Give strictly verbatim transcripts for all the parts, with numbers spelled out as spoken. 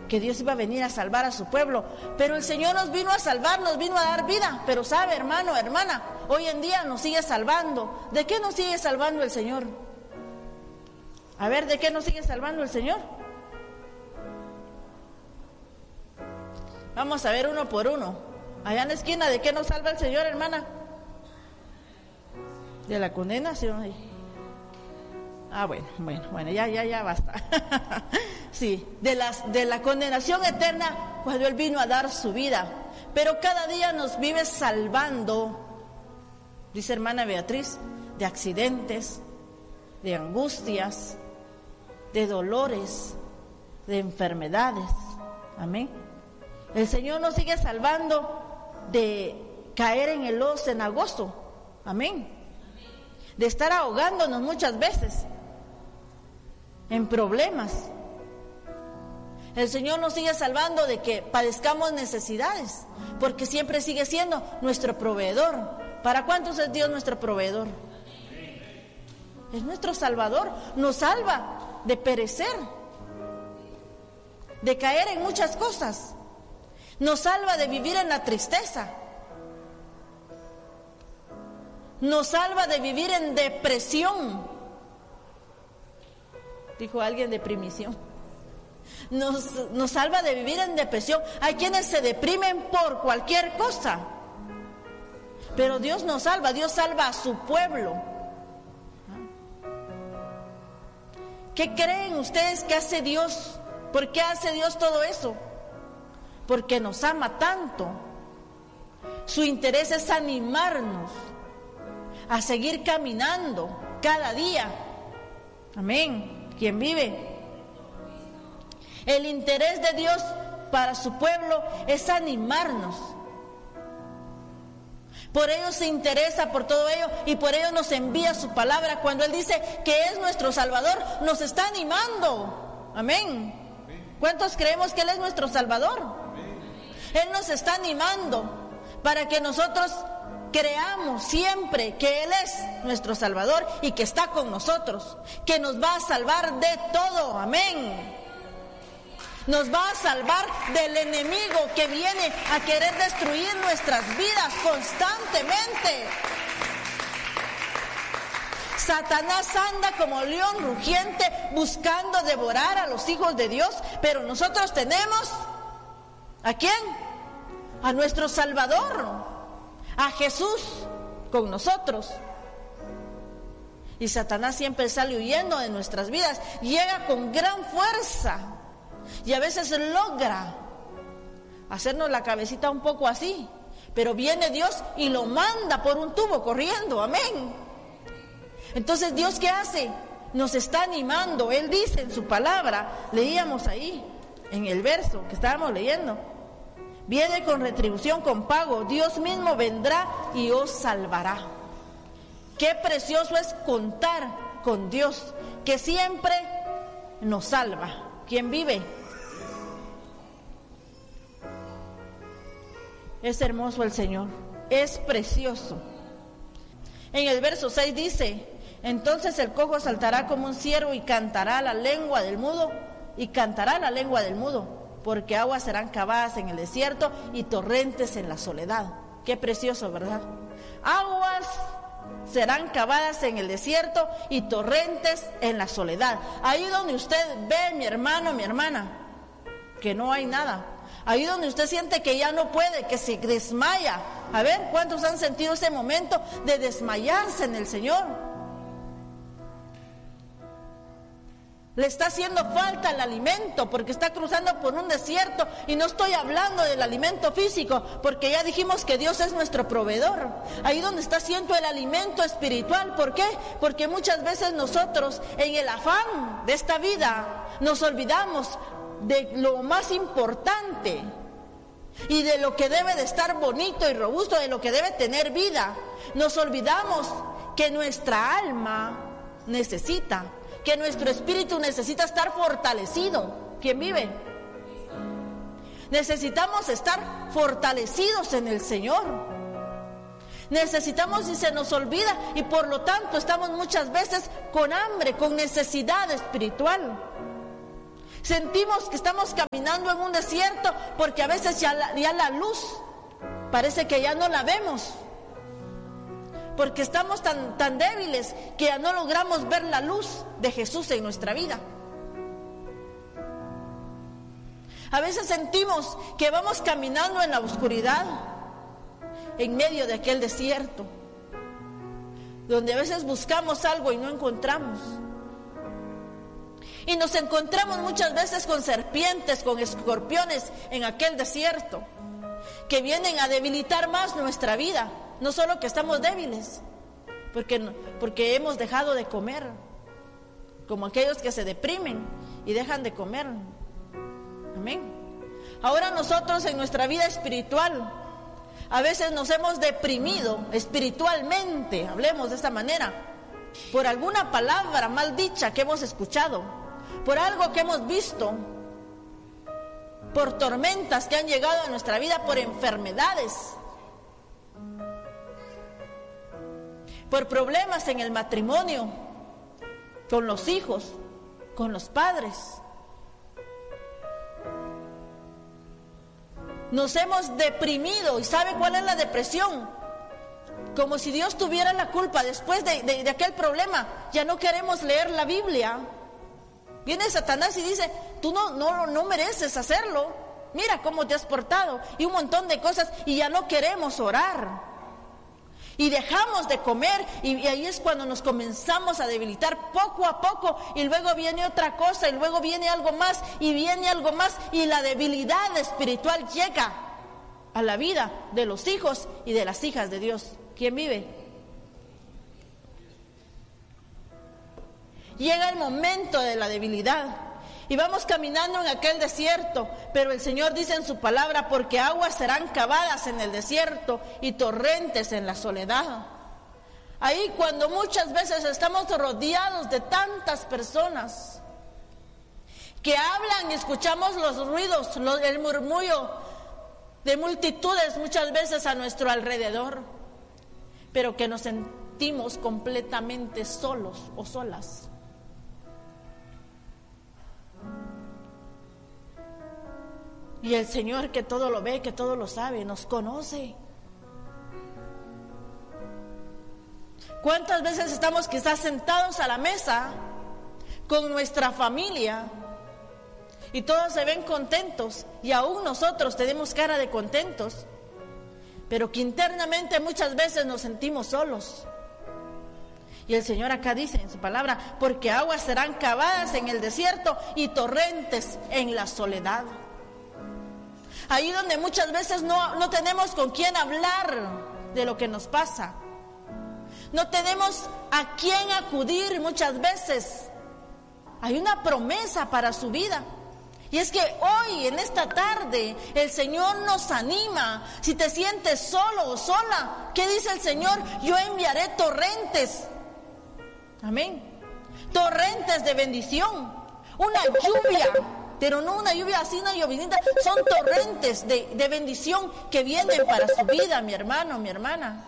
que Dios iba a venir a salvar a su pueblo, pero el Señor nos vino a salvar, nos vino a dar vida. Pero sabe, hermano, hermana, hoy en día nos sigue salvando. ¿De qué nos sigue salvando el Señor? A ver, ¿de qué nos sigue salvando el Señor? Vamos a ver uno por uno. Allá en la esquina, ¿de qué nos salva el Señor, hermana? De la condenación. Ah, bueno, bueno, bueno, ya, ya, ya basta. Sí, de las, de la condenación eterna cuando Él vino a dar su vida. Pero cada día nos vive salvando, dice hermana Beatriz, de accidentes, de angustias, de dolores, de enfermedades. Amén. El Señor nos sigue salvando de caer en el lodo cenagoso. Amén. De estar ahogándonos muchas veces en problemas. El Señor nos sigue salvando de que padezcamos necesidades, porque siempre sigue siendo nuestro proveedor. ¿Para cuántos es Dios nuestro proveedor? Es nuestro Salvador. Nos salva de perecer, de caer en muchas cosas. Nos salva de vivir en la tristeza. Nos salva de vivir en depresión. Dijo alguien, deprimición. Nos, nos salva de vivir en depresión. Hay quienes se deprimen por cualquier cosa, pero Dios nos salva. Dios salva a su pueblo. ¿Qué creen ustedes que hace Dios? ¿Por qué hace Dios todo eso? Porque nos ama tanto. Su interés es animarnos a seguir caminando cada día. Amén. ¿Quién vive? El interés de Dios para su pueblo es animarnos. Por ello se interesa por todo ello y por ello nos envía su palabra. Cuando Él dice que es nuestro Salvador, nos está animando. Amén. ¿Cuántos creemos que Él es nuestro Salvador? Él nos está animando para que nosotros creamos siempre que Él es nuestro Salvador y que está con nosotros, que nos va a salvar de todo. Amén. Nos va a salvar del enemigo que viene a querer destruir nuestras vidas constantemente. Satanás anda como león rugiente buscando devorar a los hijos de Dios, pero nosotros tenemos ¿a quién? A nuestro Salvador, a Jesús con nosotros. Y Satanás siempre sale huyendo de nuestras vidas, llega con gran fuerza y a veces logra hacernos la cabecita un poco así, pero viene Dios y lo manda por un tubo corriendo. Amén. Entonces, ¿Dios qué hace? Nos está animando. Él dice en su palabra, leíamos ahí en el verso que estábamos leyendo, viene con retribución, con pago. Dios mismo vendrá y os salvará. Qué precioso es contar con Dios, que siempre nos salva. ¿Quién vive? Es hermoso el Señor, es precioso. En el verso seis dice: entonces el cojo saltará como un ciervo y cantará la lengua del mudo, y cantará la lengua del mudo, porque aguas serán cavadas en el desierto y torrentes en la soledad. Qué precioso, ¿verdad? Aguas serán cavadas en el desierto y torrentes en la soledad. Ahí donde usted ve, mi hermano, mi hermana, que no hay nada. Ahí donde usted siente que ya no puede, que se desmaya. A ver, ¿cuántos han sentido ese momento de desmayarse en el Señor? Le está haciendo falta el alimento porque está cruzando por un desierto, y no estoy hablando del alimento físico, porque ya dijimos que Dios es nuestro proveedor. Ahí donde está haciendo el alimento espiritual. ¿Por qué? Porque muchas veces nosotros, en el afán de esta vida, nos olvidamos de lo más importante y de lo que debe de estar bonito y robusto, de lo que debe tener vida. Nos olvidamos que nuestra alma necesita, que nuestro espíritu necesita estar fortalecido. ¿Quién vive? Necesitamos estar fortalecidos en el Señor. Necesitamos, y se nos olvida, y por lo tanto estamos muchas veces con hambre, con necesidad espiritual. Sentimos que estamos caminando en un desierto porque a veces ya la, ya la luz parece que ya no la vemos. Porque estamos tan, tan débiles que ya no logramos ver la luz de Jesús en nuestra vida. A veces sentimos que vamos caminando en la oscuridad, en medio de aquel desierto, donde a veces buscamos algo y no encontramos. Y nos encontramos muchas veces con serpientes, con escorpiones en aquel desierto, que vienen a debilitar más nuestra vida. No solo que estamos débiles, porque, porque hemos dejado de comer, como aquellos que se deprimen y dejan de comer. Amén. Ahora nosotros en nuestra vida espiritual, a veces nos hemos deprimido espiritualmente, hablemos de esta manera, por alguna palabra mal dicha que hemos escuchado, por algo que hemos visto, por tormentas que han llegado a nuestra vida, por enfermedades, por problemas en el matrimonio, con los hijos, con los padres. Nos hemos deprimido. ¿Y sabe cuál es la depresión? Como si Dios tuviera la culpa. Después de, de, de aquel problema, ya no queremos leer la Biblia. Viene Satanás y dice, tú no, no, no mereces hacerlo. Mira cómo te has portado. Y un montón de cosas. Y ya no queremos orar. Y dejamos de comer, y, y ahí es cuando nos comenzamos a debilitar poco a poco, y luego viene otra cosa, y luego viene algo más, y viene algo más, y la debilidad espiritual llega a la vida de los hijos y de las hijas de Dios. ¿Quién vive? Llega el momento de la debilidad, y vamos caminando en aquel desierto, pero el Señor dice en su palabra, porque aguas serán cavadas en el desierto y torrentes en la soledad. Ahí cuando muchas veces estamos rodeados de tantas personas que hablan y escuchamos los ruidos, los, el murmullo de multitudes muchas veces a nuestro alrededor, pero que nos sentimos completamente solos o solas. Y el Señor, que todo lo ve, que todo lo sabe, nos conoce. ¿Cuántas veces estamos quizás sentados a la mesa con nuestra familia y todos se ven contentos y aún nosotros tenemos cara de contentos, pero que internamente muchas veces nos sentimos solos? Y el Señor acá dice en su palabra, porque aguas serán cavadas en el desierto y torrentes en la soledad. Ahí donde muchas veces no, no tenemos con quién hablar de lo que nos pasa. No tenemos a quién acudir muchas veces. Hay una promesa para su vida. Y es que hoy, en esta tarde, el Señor nos anima. Si te sientes solo o sola, ¿qué dice el Señor? Yo enviaré torrentes. Amén. Torrentes de bendición. Una lluvia. Pero no una lluvia así, una llovinita, son torrentes de, de bendición que vienen para su vida, mi hermano, mi hermana.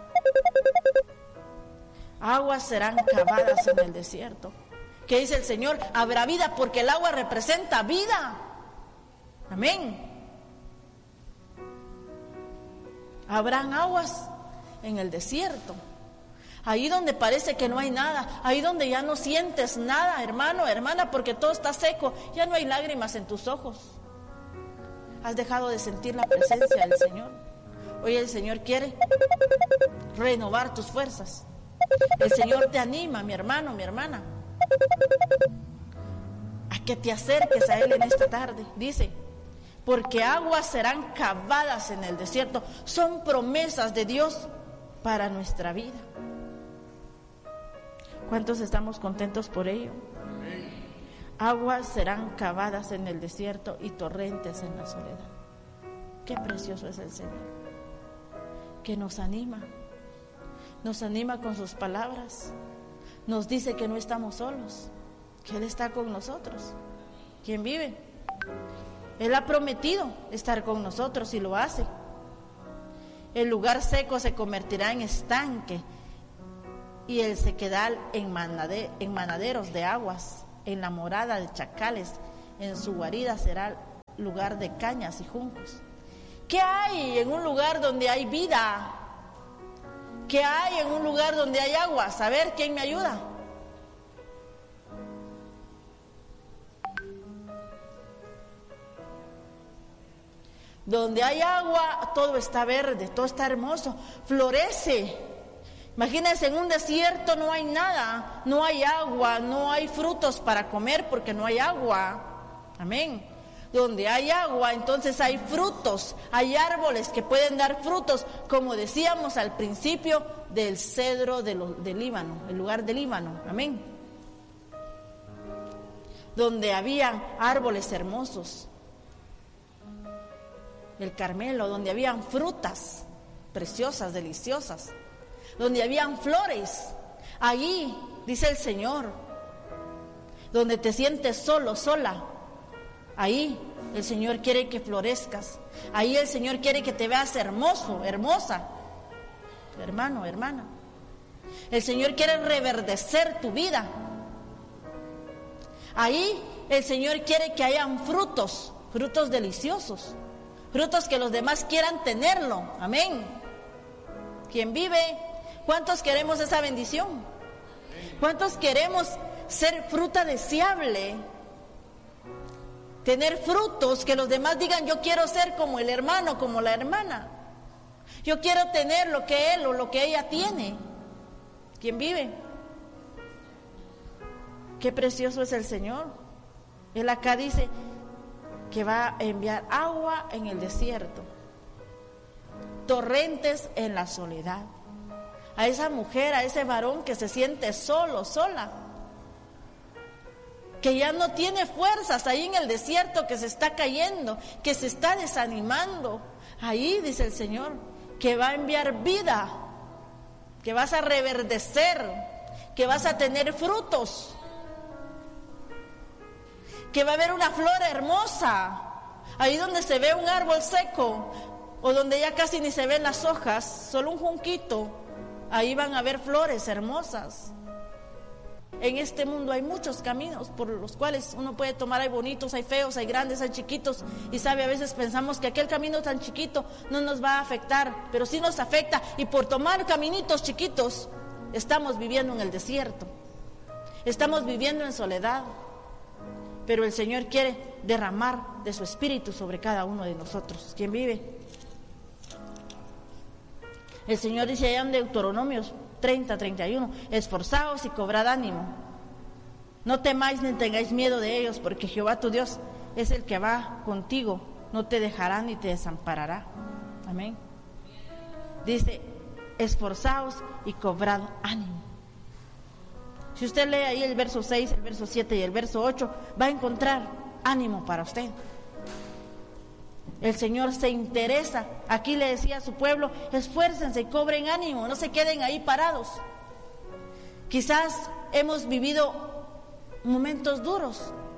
Aguas serán cavadas en el desierto. ¿Qué dice el Señor? Habrá vida, porque el agua representa vida. Amén. Habrán aguas en el desierto. Ahí donde parece que no hay nada, ahí donde ya no sientes nada, hermano, hermana, porque todo está seco, ya no hay lágrimas en tus ojos. Has dejado de sentir la presencia del Señor. Hoy el Señor quiere renovar tus fuerzas. El Señor te anima, mi hermano, mi hermana, a que te acerques a Él en esta tarde. Dice, porque aguas serán cavadas en el desierto. Son promesas de Dios para nuestra vida. ¿Cuántos estamos contentos por ello? Aguas serán cavadas en el desierto y torrentes en la soledad. Qué precioso es el Señor, que nos anima, nos anima con sus palabras, nos dice que no estamos solos, que Él está con nosotros. ¿Quién vive? Él ha prometido estar con nosotros y lo hace. El lugar seco se convertirá en estanque y el sequedal en, manade, en manaderos de aguas, en la morada de chacales, en su guarida será lugar de cañas y juncos. ¿Qué hay en un lugar donde hay vida? ¿Qué hay en un lugar donde hay agua? A ver, ¿quién me ayuda? Donde hay agua, todo está verde, todo está hermoso, florece. Imagínense, en un desierto no hay nada, no hay agua, no hay frutos para comer porque no hay agua. Amén. Donde hay agua, entonces hay frutos, hay árboles que pueden dar frutos, como decíamos al principio, del cedro de lo, del Líbano, el lugar del Líbano. Amén. Donde habían árboles hermosos. El Carmelo, donde habían frutas preciosas, deliciosas, donde habían flores. Allí, dice el Señor, donde te sientes solo, sola, ahí el Señor quiere que florezcas. Ahí el Señor quiere que te veas hermoso, hermosa, hermano, hermana. El Señor quiere reverdecer tu vida. Ahí el Señor quiere que hayan frutos, frutos deliciosos, frutos que los demás quieran tenerlo. Amén. ¿Quién vive? ¿Cuántos queremos esa bendición? ¿Cuántos queremos ser fruta deseable? Tener frutos que los demás digan, yo quiero ser como el hermano, como la hermana. Yo quiero tener lo que él o lo que ella tiene. ¿Quién vive? Qué precioso es el Señor. Él acá dice que va a enviar agua en el desierto, torrentes en la soledad. A esa mujer, a ese varón que se siente solo, sola, que ya no tiene fuerzas ahí en el desierto, que se está cayendo, que se está desanimando. Ahí dice el Señor que va a enviar vida, que vas a reverdecer, que vas a tener frutos, que va a haber una flor hermosa. Ahí donde se ve un árbol seco o donde ya casi ni se ven las hojas, solo un junquito, ahí van a haber flores hermosas. En este mundo hay muchos caminos por los cuales uno puede tomar, hay bonitos, hay feos, hay grandes, hay chiquitos, y sabe, a veces pensamos que aquel camino tan chiquito no nos va a afectar, pero sí nos afecta, y por tomar caminitos chiquitos estamos viviendo en el desierto, estamos viviendo en soledad. Pero el Señor quiere derramar de su espíritu sobre cada uno de nosotros. ¿Quién vive? El Señor dice allá en Deuteronomios treinta, treinta y uno, esforzaos y cobrad ánimo. No temáis ni tengáis miedo de ellos, porque Jehová tu Dios es el que va contigo, no te dejará ni te desamparará. Amén. Dice, esforzaos y cobrad ánimo. Si usted lee ahí el verso seis, el verso siete y el verso ocho, va a encontrar ánimo para usted. El Señor se interesa. Aquí le decía a su pueblo, esfuércense y cobren ánimo, no se queden ahí parados. Quizás hemos vivido momentos duros,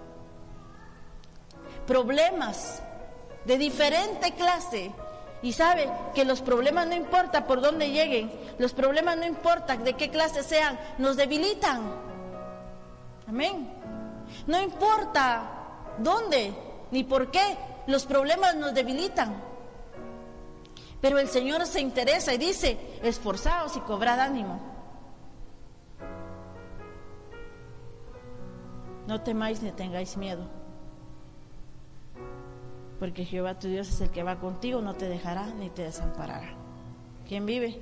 problemas de diferente clase. Y sabe que los problemas no importa por dónde lleguen, los problemas no importa de qué clase sean, nos debilitan. Amén. No importa dónde ni por qué, los problemas nos debilitan. Pero el Señor se interesa y dice, esforzaos y cobrad ánimo. No temáis ni tengáis miedo, porque Jehová tu Dios es el que va contigo, no te dejará ni te desamparará. ¿Quién vive?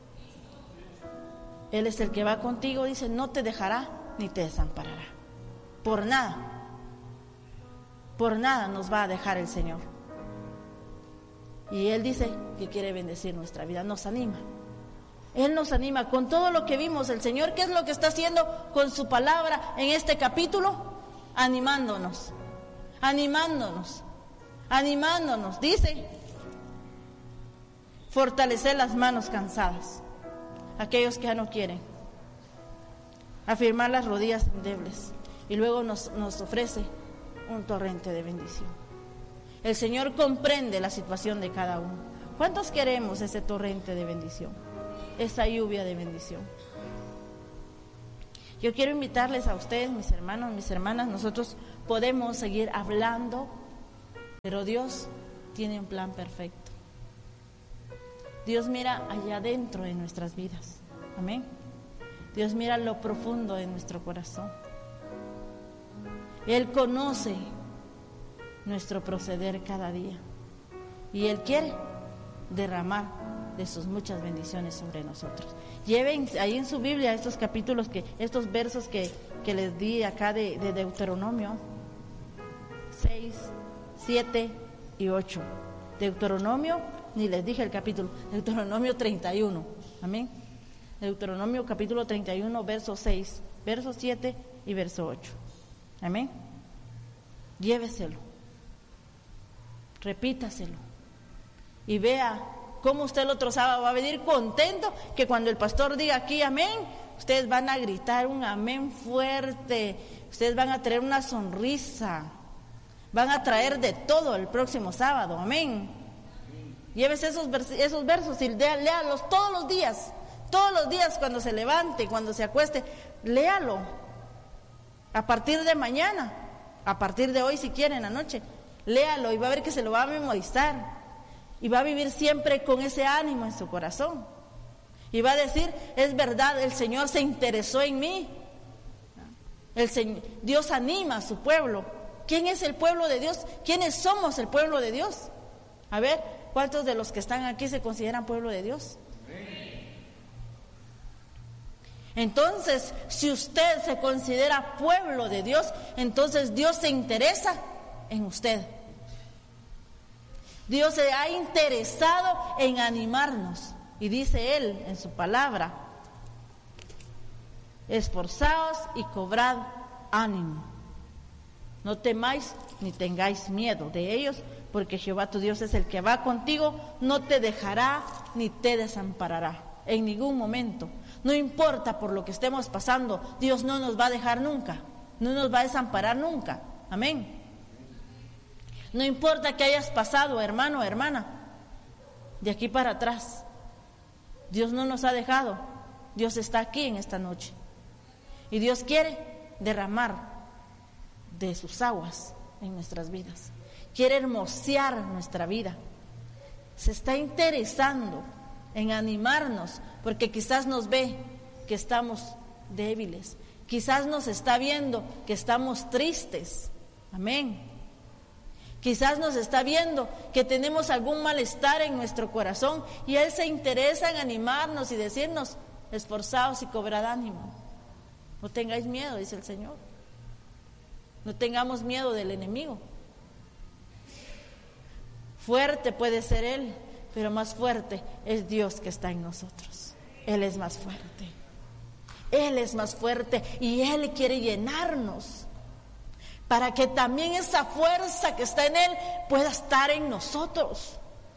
Él es el que va contigo, dice, no te dejará ni te desamparará. Por nada, por nada nos va a dejar el Señor. Y Él dice que quiere bendecir nuestra vida, nos anima. Él nos anima con todo lo que vimos. El Señor, ¿qué es lo que está haciendo con su palabra en este capítulo? Animándonos, animándonos. Animándonos, dice, fortalecer las manos cansadas, aquellos que ya no quieren, afirmar las rodillas endebles, y luego nos, nos ofrece un torrente de bendición. El Señor comprende la situación de cada uno. ¿Cuántos queremos ese torrente de bendición? Esa lluvia de bendición. Yo quiero invitarles a ustedes, mis hermanos, mis hermanas, nosotros podemos seguir hablando, pero Dios tiene un plan perfecto. Dios mira allá adentro de nuestras vidas. Amén. Dios mira lo profundo de nuestro corazón. Él conoce nuestro proceder cada día. Y Él quiere derramar de sus muchas bendiciones sobre nosotros. Lleven ahí en su Biblia estos capítulos, que estos versos que, que les di acá de, de Deuteronomio seis, siete y ocho. Deuteronomio, ni les dije el capítulo, Deuteronomio treinta y uno. Amén. Deuteronomio capítulo treinta y uno, verso seis, verso siete y verso ocho. Amén. Lléveselo, repítaselo y vea cómo usted el otro sábado va a venir contento, que cuando el pastor diga aquí amén, ustedes van a gritar un amén fuerte, ustedes van a traer una sonrisa, van a traer de todo el próximo sábado. Amén. Llévese esos, vers- esos versos y léalos todos los días, todos los días, cuando se levante, cuando se acueste, léalo. A partir de mañana, a partir de hoy, si quieren, anoche, léalo y va a ver que se lo va a memorizar. Y va a vivir siempre con ese ánimo en su corazón. Y va a decir, es verdad, el Señor se interesó en mí. El Señor, Dios anima a su pueblo. ¿Quién es el pueblo de Dios? ¿Quiénes somos el pueblo de Dios? A ver, ¿cuántos de los que están aquí se consideran pueblo de Dios? Entonces, si usted se considera pueblo de Dios, entonces Dios se interesa en usted. Dios se ha interesado en animarnos. Y dice Él en su palabra, esforzaos y cobrad ánimo. No temáis ni tengáis miedo de ellos, porque Jehová tu Dios es el que va contigo, no te dejará ni te desamparará en ningún momento. No importa por lo que estemos pasando, Dios no nos va a dejar nunca, no nos va a desamparar nunca. Amén. No importa que hayas pasado, hermano o hermana, de aquí para atrás, Dios no nos ha dejado. Dios está aquí en esta noche y Dios quiere derramar de sus aguas en nuestras vidas, quiere hermosear nuestra vida, se está interesando en animarnos, porque quizás nos ve que estamos débiles, quizás nos está viendo que estamos tristes. Amén. Quizás nos está viendo que tenemos algún malestar en nuestro corazón y Él se interesa en animarnos y decirnos, esforzaos y cobrad ánimo. No tengáis miedo, dice el Señor. No tengamos miedo del enemigo. Fuerte puede ser Él, pero más fuerte es Dios que está en nosotros. Él es más fuerte. Él es más fuerte y Él quiere llenarnos, para que también esa fuerza que está en Él pueda estar en nosotros.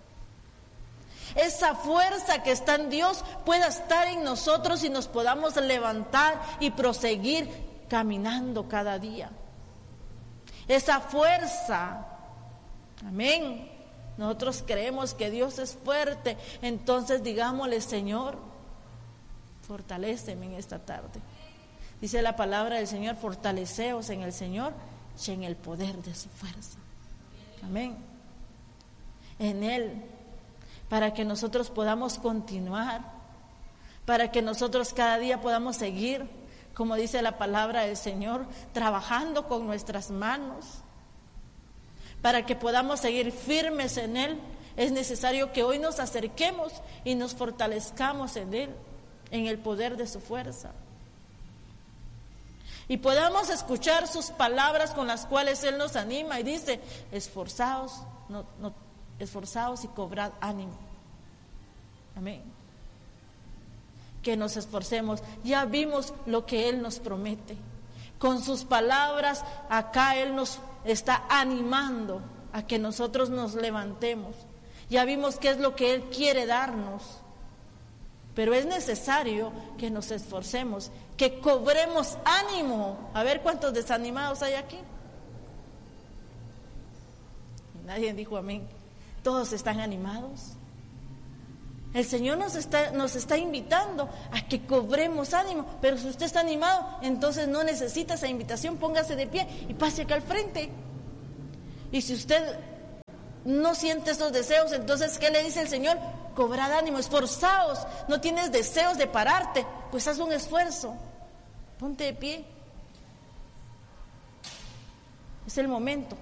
Esa fuerza que está en Dios pueda estar en nosotros y nos podamos levantar y proseguir caminando cada día. Esa fuerza, amén. Nosotros creemos que Dios es fuerte, entonces digámosle, Señor, fortaléceme en esta tarde. Dice la palabra del Señor, fortaleceos en el Señor y en el poder de su fuerza. Amén. En Él, para que nosotros podamos continuar, para que nosotros cada día podamos seguir, como dice la palabra del Señor, trabajando con nuestras manos. Para que podamos seguir firmes en Él, es necesario que hoy nos acerquemos y nos fortalezcamos en Él, en el poder de su fuerza. Y podamos escuchar sus palabras con las cuales Él nos anima y dice, esforzaos, no, no, esforzaos y cobrad ánimo. Amén. Que nos esforcemos. Ya vimos lo que Él nos promete. Con sus palabras acá Él nos está animando a que nosotros nos levantemos. Ya vimos qué es lo que Él quiere darnos. Pero es necesario que nos esforcemos, que cobremos ánimo. A ver cuántos desanimados hay aquí. Y nadie dijo amén. Todos están animados. El Señor nos está, nos está invitando a que cobremos ánimo, pero si usted está animado, entonces no necesita esa invitación, póngase de pie y pase acá al frente. Y si usted no siente esos deseos, entonces ¿qué le dice el Señor? Cobrad ánimo, esforzaos. No tienes deseos de pararte, pues haz un esfuerzo, ponte de pie. Es el momento.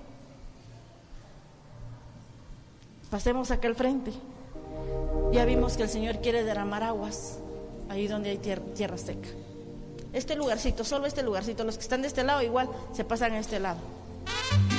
Pasemos acá al frente. Ya vimos que el Señor quiere derramar aguas ahí donde hay tierra, tierra seca. Este lugarcito, solo este lugarcito, los que están de este lado igual se pasan a este lado.